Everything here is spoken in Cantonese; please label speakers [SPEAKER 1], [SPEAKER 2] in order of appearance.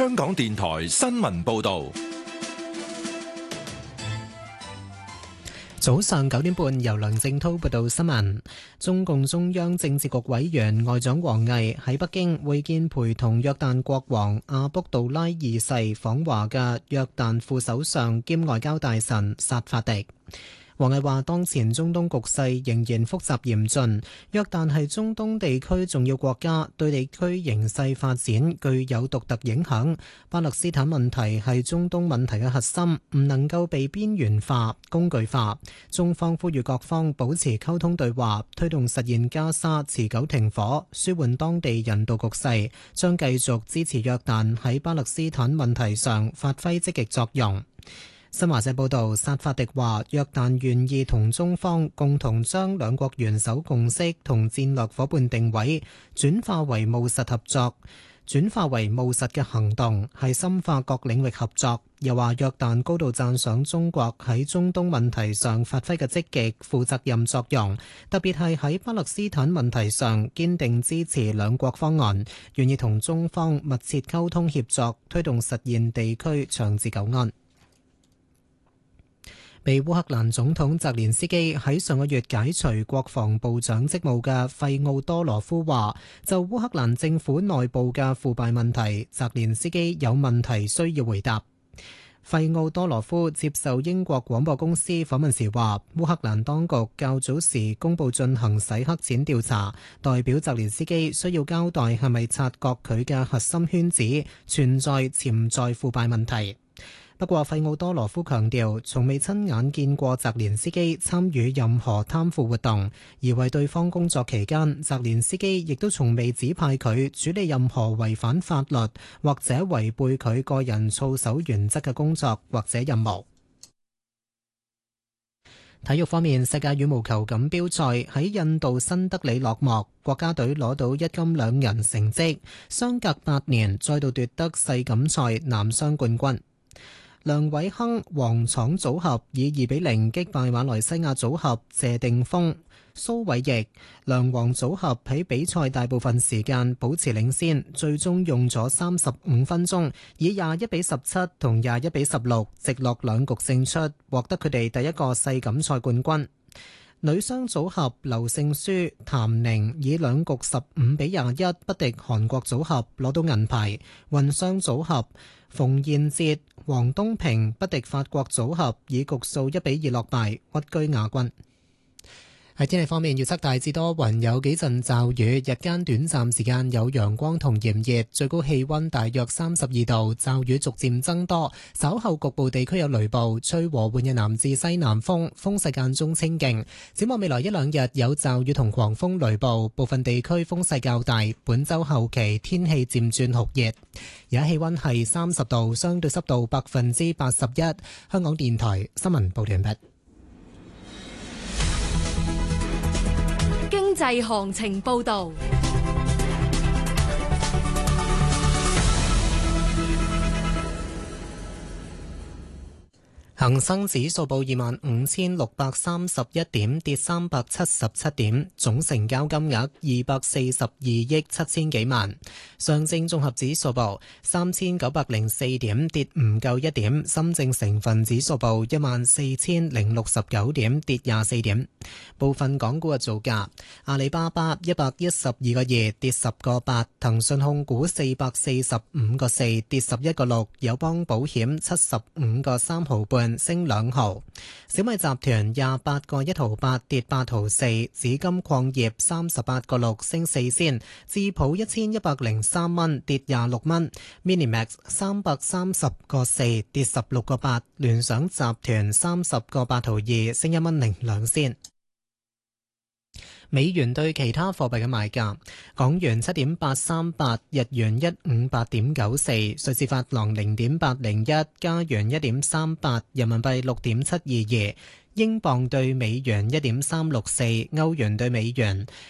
[SPEAKER 1] 香港電台新聞報道。
[SPEAKER 2] 早上9點半，由梁正滔報道新聞。中共中央政治局委員外長王毅喺北京會見陪同約旦國王阿卜杜拉二世訪華嘅約旦副首相兼外交大臣薩法迪。王毅話：當前中東局勢仍然複雜嚴峻，約旦係中東地區重要國家，對地區形勢發展具有獨特影響。巴勒斯坦問題係中東問題嘅核心，唔能夠被邊緣化、工具化。中方呼籲各方保持溝通對話，推動實現加沙持久停火，舒緩當地人道局勢，將繼續支持約旦喺巴勒斯坦問題上發揮積極作用。新華社報道，薩法迪話：約旦願意同中方共同將兩國元首共識同戰略夥伴定位轉化為務實合作，轉化為務實嘅行動，係深化各領域合作。又話約旦高度讚賞中國喺中東問題上發揮嘅積極負責任作用，特別係喺巴勒斯坦問題上堅定支持兩國方案，願意同中方密切溝通協作，推動實現地區長治久安。被烏克蘭總統澤連斯基喺上個月解除國防部長職務嘅費奧多羅夫話，就烏克蘭政府內部嘅腐敗問題，澤連斯基有問題需要回答。費奧多羅夫接受英國廣播公司訪問時話，烏克蘭當局較早時公佈進行洗黑錢調查，代表澤連斯基需要交代係咪察覺佢嘅核心圈子存在潛在腐敗問題。不過，費奧多羅夫強調，從未親眼見過澤連斯基參與任何貪腐活動，而為對方工作期間，澤連斯基亦都從未指派佢處理任何違反法律或者違背佢個人操守原則嘅工作或者任務。體育方面，世界羽毛球錦標賽喺印度新德里落幕，國家隊攞到1金2銀成績，相隔8年再度奪得世錦賽男雙冠軍。梁偉鏗、黃廠組合以2-0擊敗馬來西亞組合謝定峰、蘇偉譯、梁黃組合喺比賽大部分時間保持領先，最終用咗35分鐘，以21-17同21-16直落2局勝出，獲得佢哋第一個世錦賽冠軍。女雙組合劉聖書、譚寧以2局15-21不敵韓國組合，攞到銀牌。混雙組合馮彥哲、黃東萍不敵法國組合，以局數1-2落敗，屈居亞軍。喺天氣方面，預測大致多雲，有幾陣驟雨，日間短暫時間有陽光同炎熱，最高氣溫大約32度，驟雨逐漸增多，稍後局部地區有雷暴，吹和緩嘅南至西南風，風勢間中清勁。展望未來1-2日有驟雨同狂風雷暴，部分地區風勢較大。本週後期天氣漸轉酷熱，而家氣溫係30度，相對濕度81%。香港電台新聞報道完畢。
[SPEAKER 3] 經濟行情報道。
[SPEAKER 2] 恒生指數報25,631點，跌377點，總成交金額242億7千幾萬。上證綜合指數報3,904點，跌唔夠1點。深證成分指數報14,069點，跌24點。部分港股嘅造價：阿里巴巴112個2，跌10個8；騰訊控股445個4，跌11個6；友邦保險75個3毫半，升2毫。小米集團28個1毫8，跌8毫4。紫金礦業38個6，升4仙。智普1103蚊，跌26蚊。Minimax 330個4，跌16個8。聯想集團30個8毫2，升1蚊02仙。美元對其他貨幣嘅賣價：港元7.838，日元158.94，瑞士法郎0.801，加元1.38，人民幣6.722，英鎊對美元1.364，歐元對美元